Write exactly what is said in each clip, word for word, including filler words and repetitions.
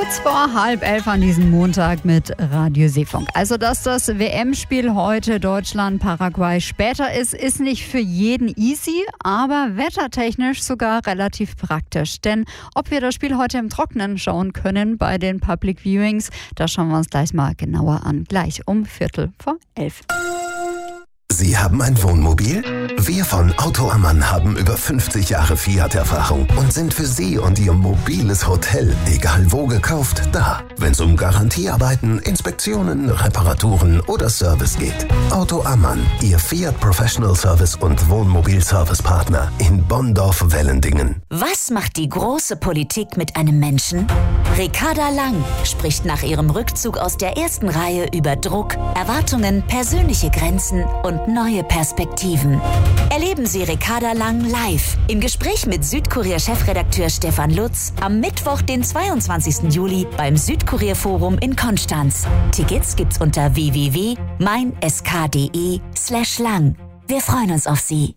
Kurz vor halb elf an diesem Montag mit Radio Seefunk. Also, dass das W M-Spiel heute Deutschland-Paraguay später ist, ist nicht für jeden easy, aber wettertechnisch sogar relativ praktisch. Denn ob wir das Spiel heute im Trockenen schauen können bei den Public Viewings, das schauen wir uns gleich mal genauer an. Gleich um Viertel vor elf. Sie haben ein Wohnmobil? Wir von Auto Ammann haben über fünfzig Jahre Fiat-Erfahrung und sind für Sie und Ihr mobiles Hotel, egal wo gekauft, da. Wenn es um Garantiearbeiten, Inspektionen, Reparaturen oder Service geht. Auto Ammann, Ihr Fiat Professional Service und Wohnmobil-Service-Partner in Bonndorf-Wellendingen. Was macht die große Politik mit einem Menschen? Ricarda Lang spricht nach ihrem Rückzug aus der ersten Reihe über Druck, Erwartungen, persönliche Grenzen und neue Perspektiven. Erleben Sie Ricarda Lang live im Gespräch mit Südkurier-Chefredakteur Stefan Lutz am Mittwoch, den zweiundzwanzigsten Juli beim Südkurier-Forum in Konstanz. Tickets gibt's unter w w w punkt mein s k punkt d e slash lang. Wir freuen uns auf Sie.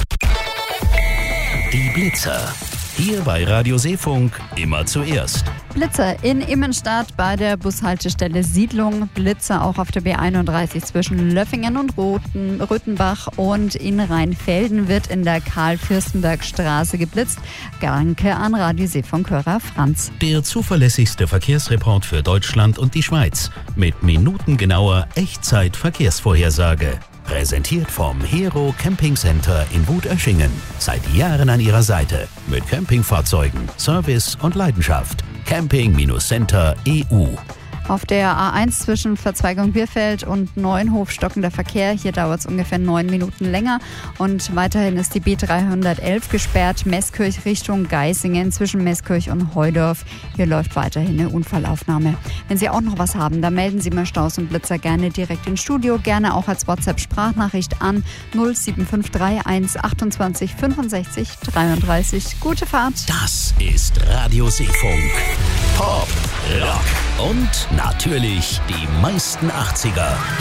Die Blitzer. Hier bei Radio Seefunk immer zuerst. Blitzer in Immenstadt bei der Bushaltestelle Siedlung. Blitzer auch auf der B einunddreißig zwischen Löffingen und Roten, Rüttenbach und in Rheinfelden wird in der Karl-Fürstenberg-Straße geblitzt. Danke an Radio Seefunk-Hörer Franz. Der zuverlässigste Verkehrsreport für Deutschland und die Schweiz mit minutengenauer Echtzeit-Verkehrsvorhersage. Präsentiert vom Hero Camping Center in Wutöschingen. Seit Jahren an Ihrer Seite mit Campingfahrzeugen, Service und Leidenschaft. Camping Center punkt e u. Auf der A eins zwischen Verzweigung Bierfeld und Neuenhof stockender Verkehr. Hier dauert es ungefähr neun Minuten länger. Und weiterhin ist die B dreihundertelf gesperrt, Meßkirch Richtung Geisingen zwischen Meßkirch und Heudorf. Hier läuft weiterhin eine Unfallaufnahme. Wenn Sie auch noch was haben, dann melden Sie mal Staus und Blitzer gerne direkt ins Studio. Gerne auch als WhatsApp-Sprachnachricht an null sieben fünf drei eins achtundzwanzig fünfundsechzig dreiunddreißig. Gute Fahrt. Das ist Radio Seefunk. Pop, Rock und natürlich die meisten achtziger.